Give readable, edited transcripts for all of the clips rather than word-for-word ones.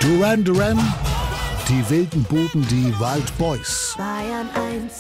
Duran Duran, die wilden Buben, die Wild Boys. Bayern 1.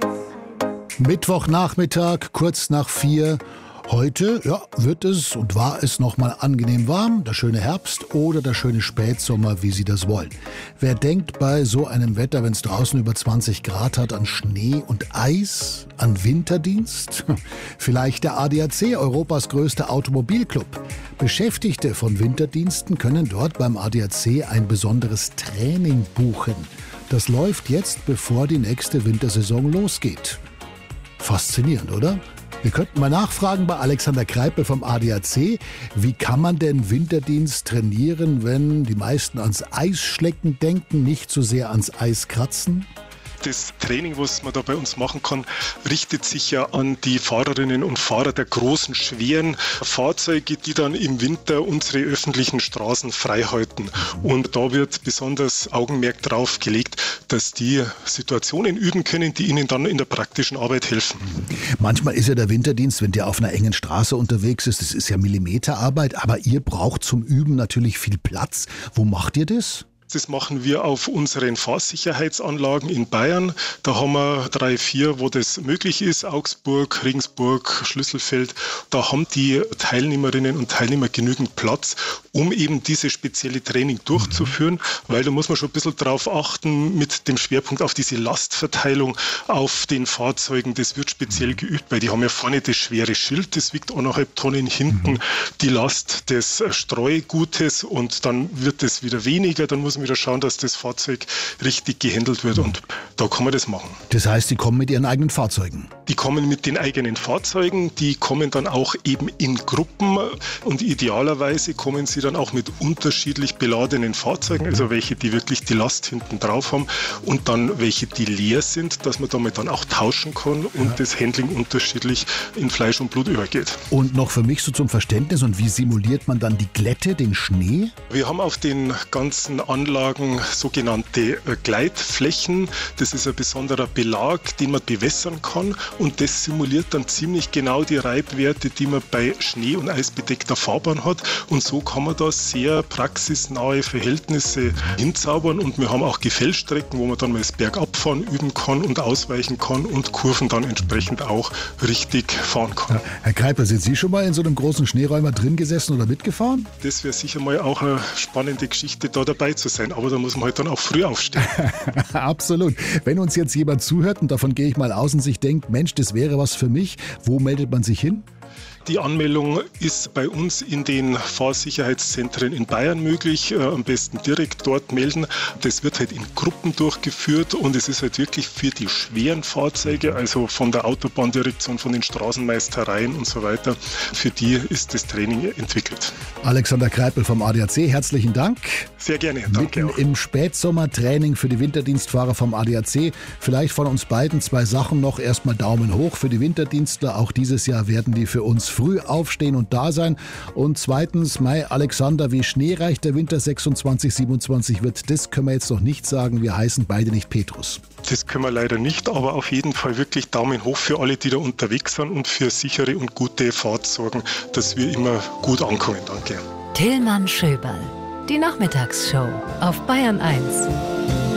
Mittwochnachmittag, kurz nach 4. Heute wird es und war es nochmal angenehm warm, der schöne Herbst oder der schöne Spätsommer, wie Sie das wollen. Wer denkt bei so einem Wetter, wenn es draußen über 20 Grad hat, an Schnee und Eis, an Winterdienst? Vielleicht der ADAC, Europas größter Automobilclub. Beschäftigte von Winterdiensten können dort beim ADAC ein besonderes Training buchen. Das läuft jetzt, bevor die nächste Wintersaison losgeht. Faszinierend, oder? Wir könnten mal nachfragen bei Alexander Kreipel vom ADAC. Wie kann man denn Winterdienst trainieren, wenn die meisten ans Eisschlecken denken, nicht so sehr ans Eis kratzen? Das Training, was man da bei uns machen kann, richtet sich ja an die Fahrerinnen und Fahrer der großen, schweren Fahrzeuge, die dann im Winter unsere öffentlichen Straßen frei halten. Und da wird besonders Augenmerk drauf gelegt, dass die Situationen üben können, die ihnen dann in der praktischen Arbeit helfen. Manchmal ist ja der Winterdienst, wenn der auf einer engen Straße unterwegs ist, das ist ja Millimeterarbeit, aber ihr braucht zum Üben natürlich viel Platz. Wo macht ihr das? Das machen wir auf unseren Fahrsicherheitsanlagen in Bayern. Da haben wir 3, 4, wo das möglich ist. Augsburg, Regensburg, Schlüsselfeld. Da haben die Teilnehmerinnen und Teilnehmer genügend Platz, um eben dieses spezielle Training durchzuführen. Weil da muss man schon ein bisschen drauf achten mit dem Schwerpunkt auf diese Lastverteilung auf den Fahrzeugen. Das wird speziell geübt, weil die haben ja vorne das schwere Schild, das wiegt 1,5 Tonnen, hinten die Last des Streugutes und dann wird es wieder weniger. Dann muss man wieder schauen, dass das Fahrzeug richtig gehandelt wird und da kann man das machen. Das heißt, die kommen mit ihren eigenen Fahrzeugen? Die kommen mit den eigenen Fahrzeugen, die kommen dann auch eben in Gruppen und idealerweise kommen sie dann auch mit unterschiedlich beladenen Fahrzeugen, also welche, die wirklich die Last hinten drauf haben und dann welche, die leer sind, dass man damit dann auch tauschen kann und das Handling unterschiedlich in Fleisch und Blut übergeht. Und noch für mich so zum Verständnis, und wie simuliert man dann die Glätte, den Schnee? Wir haben auf den ganzen Anlagen sogenannte Gleitflächen. Das ist ein besonderer Belag, den man bewässern kann und das simuliert dann ziemlich genau die Reibwerte, die man bei Schnee- und eisbedeckter Fahrbahn hat und so kann man da sehr praxisnahe Verhältnisse hinzaubern und wir haben auch Gefällstrecken, wo man dann mal das Bergabfahren üben kann und ausweichen kann und Kurven dann entsprechend auch richtig fahren kann. Ja. Herr Kreipel, sind Sie schon mal in so einem großen Schneeräumer drin gesessen oder mitgefahren? Das wäre sicher mal auch eine spannende Geschichte, da dabei zu sein. Aber da muss man halt dann auch früh aufstehen. Absolut. Wenn uns jetzt jemand zuhört, und davon gehe ich mal aus, und sich denkt, Mensch, das wäre was für mich, wo meldet man sich hin? Die Anmeldung ist bei uns in den Fahrsicherheitszentren in Bayern möglich. Am besten direkt dort melden. Das wird halt in Gruppen durchgeführt und es ist halt wirklich für die schweren Fahrzeuge, also von der Autobahndirektion, von den Straßenmeistereien und so weiter, für die ist das Training entwickelt. Alexander Kreipel vom ADAC, herzlichen Dank. Sehr gerne, danke Mitten auch. Im Spätsommertraining für die Winterdienstfahrer vom ADAC. Vielleicht von uns beiden 2 Sachen noch. Erstmal Daumen hoch für die Winterdienstler. Auch dieses Jahr werden die für uns früh aufstehen und da sein. Und zweitens, Alexander, wie schneereich der Winter 26, 27 wird, das können wir jetzt noch nicht sagen. Wir heißen beide nicht Petrus. Das können wir leider nicht, aber auf jeden Fall wirklich Daumen hoch für alle, die da unterwegs sind und für sichere und gute Fahrt sorgen, dass wir immer gut ankommen. Danke. Tillmann Schöberl. Die Nachmittagsshow auf Bayern 1.